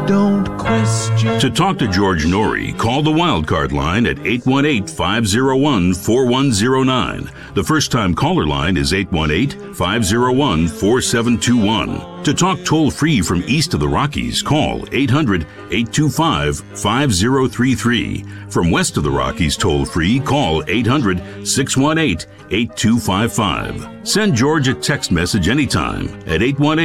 Don't question. To talk to George Norrie, call the Wildcard line at 818-501-4109. The first-time caller line is 818-501-4721. To talk toll-free from east of the Rockies, call 800-825-5033. From west of the Rockies, toll-free, call 800-618-8255. Send George a text message anytime at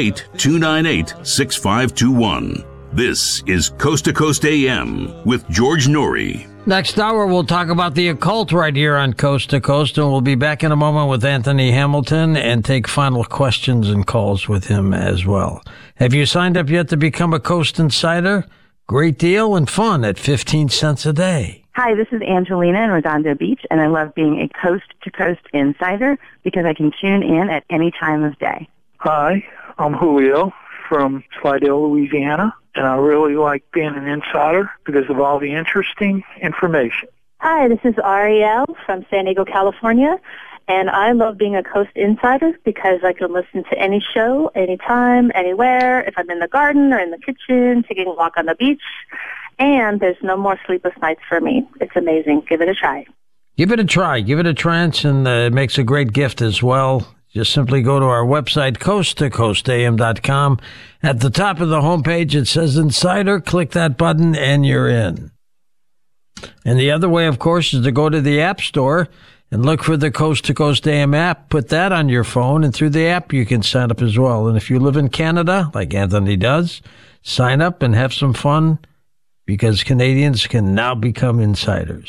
818-298-6521. This is Coast to Coast AM with George Norrie. Next hour, we'll talk about the occult right here on Coast to Coast, and we'll be back in a moment with Anthony Hamilton and take final questions and calls with him as well. Have you signed up yet to become a Coast Insider? Great deal and fun at 15 cents a day. Hi, this is Angelina in Redondo Beach, and I love being a Coast to Coast Insider because I can tune in at any time of day. Hi, I'm Julio from Slidell, Louisiana, and I really like being an insider because of all the interesting information. Hi, this is Ariel from San Diego, California, and I love being a Coast Insider because I can listen to any show, anytime, anywhere, if I'm in the garden or in the kitchen, taking a walk on the beach, and there's no more sleepless nights for me. It's amazing. Give it a try. Give it a try. Give it a chance, and it makes a great gift as well. Just simply go to our website, coasttocoastam.com. At the top of the homepage, it says Insider. Click that button, and you're in. And the other way, of course, is to go to the App Store and look for the Coast to Coast AM app. Put that on your phone, and through the app, you can sign up as well. And if you live in Canada, like Anthony does, sign up and have some fun because Canadians can now become insiders.